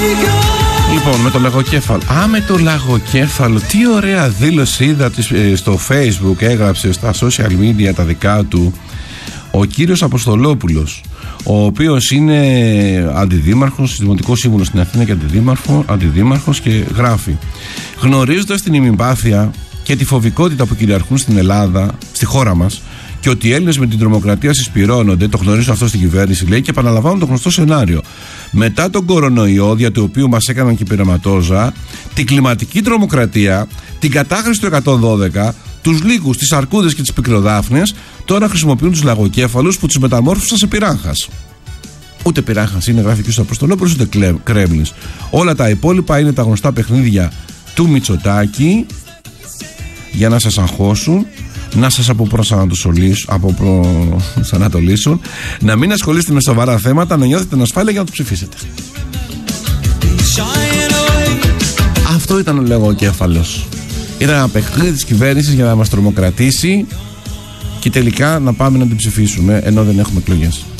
Λοιπόν, με το λαγοκέφαλο. Με το λαγοκέφαλο. Τι ωραία δήλωση είδα στο Facebook. Έγραψε στα social media τα δικά του ο κύριος Αποστολόπουλος, ο οποίος είναι αντιδήμαρχος, δημοτικός σύμβουλος στην Αθήνα και αντιδήμαρχος, και γράφει: γνωρίζοντας την ημιμπάθεια και τη φοβικότητα που κυριαρχούν στην Ελλάδα, στη χώρα μας, και ότι οι Έλληνες με την τρομοκρατία συσπυρώνονται, το γνωρίζουν αυτό στην κυβέρνηση, λέει, και επαναλαμβάνουν το γνωστό σενάριο. Μετά τον κορονοϊό, δια του οποίου μας έκαναν και πειραματόζα, την κλιματική τρομοκρατία, την κατάχρηση του 112, τους λύκους, τις αρκούδες και τις πικροδάφνες, τώρα χρησιμοποιούν τους λαγοκέφαλους που τους μεταμόρφωσαν σε πυράγχας. Ούτε πυράγχας είναι, γράφει και στο Αποστολόπουλος, ούτε Κρέμλινς. Όλα τα υπόλοιπα είναι τα γνωστά παιχνίδια του Μητσοτάκη για να σας αγχώσουν, να σας αποπροσανατολίσουν, να μην ασχολείστε με σοβαρά θέματα, να νιώθετε ανασφάλεια για να το ψηφίσετε. Αυτό ήταν ο λαγοκέφαλος. Ήταν ένα παιχνίδι της κυβέρνησης για να μας τρομοκρατήσει και τελικά να πάμε να την ψηφίσουμε ενώ δεν έχουμε εκλογές.